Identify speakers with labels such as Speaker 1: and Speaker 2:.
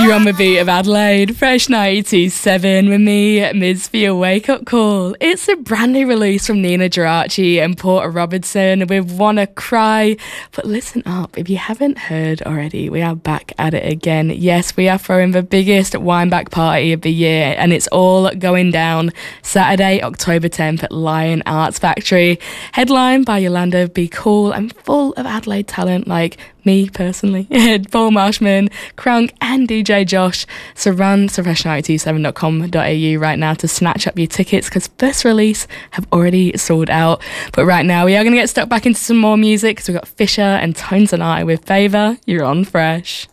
Speaker 1: You're on the beat of Adelaide, Fresh 92.7 with me, Miz for your wake-up call. It's a brand new release from Nina Geraci and Porter Robertson with Wanna Cry. But listen up, if you haven't heard already, we are back at it again. Yes, we are throwing the biggest wineback party of the year, and it's all going down Saturday, October 10th at Lion Arts Factory. Headlined by Yolanda Be Cool and full of Adelaide talent like me personally, Paul Marshman, Crunk and DJ Josh. So run to fresh927.com.au right now to snatch up your tickets because this release have already sold out. But right now we are going to get stuck back into some more music because we've got Fisher and Tones and I with Favour. You're on Fresh.